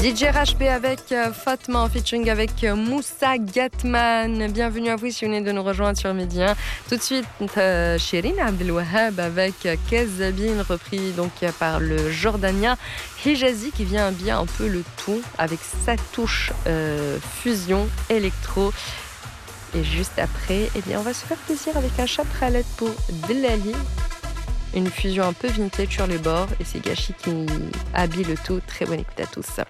DJ RHP avec Fatma en featuring avec Moussa Gatman. Bienvenue à vous si vous venez de nous rejoindre sur Midi 1. Tout de suite, Shirin Abdelwahab avec Kazabine, repris donc par le Jordanien Hijazi qui vient bien un peu le tout avec sa touche fusion électro. Et juste après, eh bien, on va se faire plaisir avec un chapralet pour Delali. Une fusion un peu vintage sur les bords et c'est Gachi qui habille le tout. Très bonne écoute à tous.